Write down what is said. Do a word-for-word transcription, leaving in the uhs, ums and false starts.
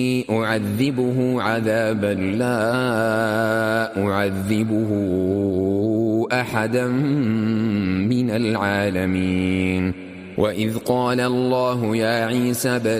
أعذبه عذابا لا أعذبه أحدا من العالمين. وإذ قال الله يا عيسى